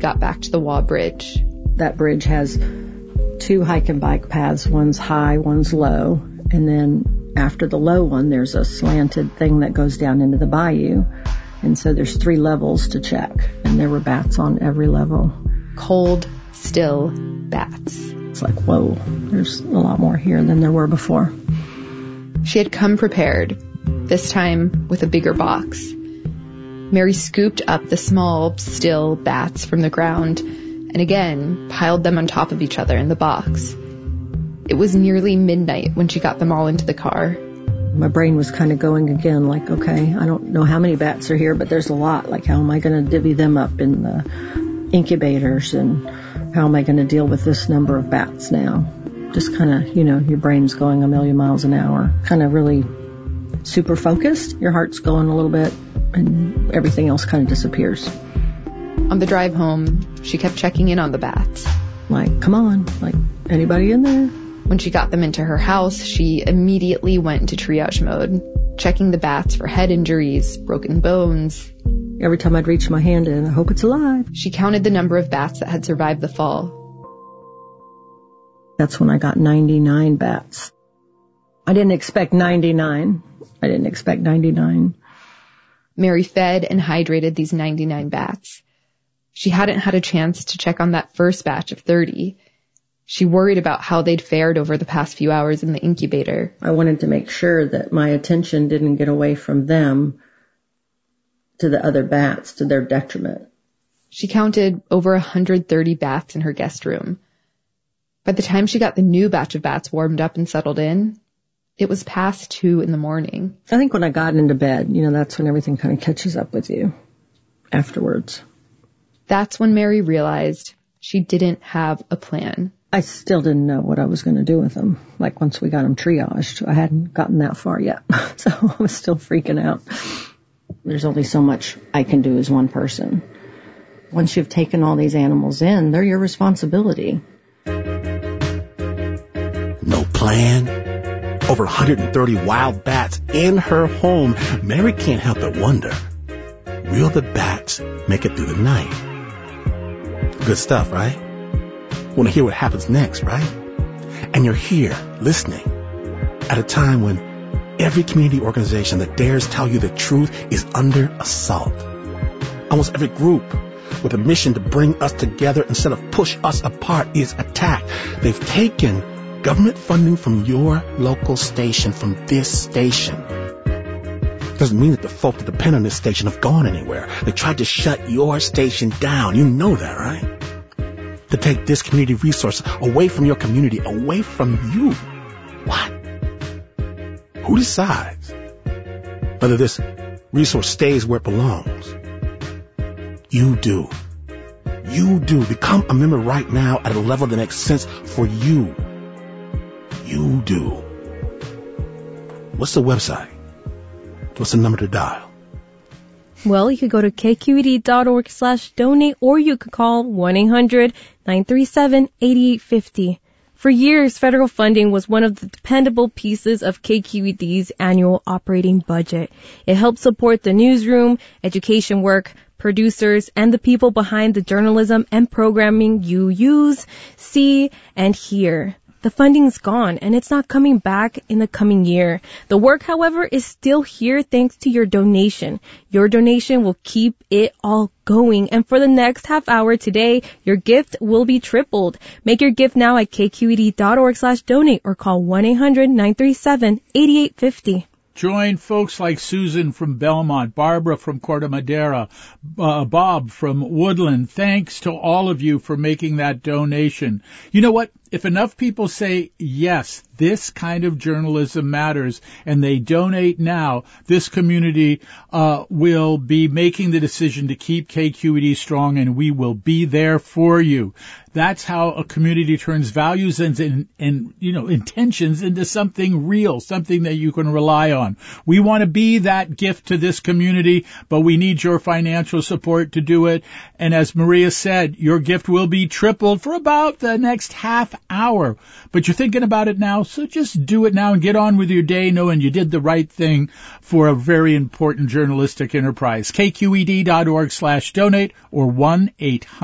got back to the Waugh Bridge. That bridge has 2 hike and bike paths. One's high, one's low. And then after the low one, there's a slanted thing that goes down into the bayou. And so there's 3 levels to check. And there were bats on every level. Cold, still bats. It's like, whoa, there's a lot more here than there were before. She had come prepared, this time with a bigger box. Mary scooped up the small, still bats from the ground and again piled them on top of each other in the box. It was nearly midnight when she got them all into the car. My brain was kind of going again, like, okay, I don't know how many bats are here, but there's a lot. Like, how am I going to divvy them up in the incubators, and how am I going to deal with this number of bats now? Just kind of, your brain's going a million miles an hour, kind of really super focused. Your heart's going a little bit, and everything else kind of disappears. On the drive home, she kept checking in on the bats. Like, come on, like, anybody in there? When she got them into her house, she immediately went into triage mode, checking the bats for head injuries, broken bones. Every time I'd reach my hand in, I hope it's alive. She counted the number of bats that had survived the fall. That's when I got 99 bats. I didn't expect 99. Mary fed and hydrated these 99 bats. She hadn't had a chance to check on that first batch of 30. She worried about how they'd fared over the past few hours in the incubator. I wanted to make sure that my attention didn't get away from them to the other bats, to their detriment. She counted over 130 bats in her guest room. By the time she got the new batch of bats warmed up and settled in, it was past 2 a.m. I think when I got into bed, that's when everything kind of catches up with you afterwards. That's when Mary realized she didn't have a plan. I still didn't know what I was going to do with them. Like, once we got them triaged, I hadn't gotten that far yet. So I was still freaking out. There's only so much I can do as one person. Once you've taken all these animals in, they're your responsibility. No plan? Over 130 wild bats in her home. Mary can't help but wonder, will the bats make it through the night? Good stuff, right? Want to hear what happens next, right? And you're here, listening, at a time when every community organization that dares tell you the truth is under assault. Almost every group with a mission to bring us together instead of push us apart is attacked. They've taken government funding from your local station, from this station. Doesn't mean that the folk that depend on this station have gone anywhere. They tried to shut your station down. You know that, right? To take this community resource away from your community, away from you. What? Who decides whether this resource stays where it belongs? You do. You do. Become a member right now at a level that makes sense for you. You do. What's the website? What's the number to dial? Well, you could go to kqed.org/donate, or you could call 1-800-937-8850. For years, federal funding was one of the dependable pieces of KQED's annual operating budget. It helped support the newsroom, education work, producers, and the people behind the journalism and programming you use, see, and hear. The funding's gone, and it's not coming back in the coming year. The work, however, is still here thanks to your donation. Your donation will keep it all going. And for the next half hour today, your gift will be tripled. Make your gift now at kqed.org/donate or call 1-800-937-8850. Join folks like Susan from Belmont, Barbara from Corte Madera, Bob from Woodland. Thanks to all of you for making that donation. You know what? If enough people say, yes, this kind of journalism matters, and they donate now, this community will be making the decision to keep KQED strong, and we will be there for you. That's how a community turns values and intentions into something real, something that you can rely on. We want to be that gift to this community, but we need your financial support to do it. And as Maria said, your gift will be tripled for about the next half hour. But you're thinking about it now, so just do it now and get on with your day knowing you did the right thing for a very important journalistic enterprise. KQED.org/donate or 1-800